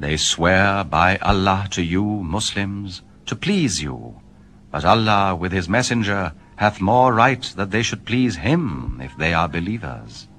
They swear by Allah to you, Muslims, to please you. But Allah with His Messenger hath more right that they should please Him if they are believers.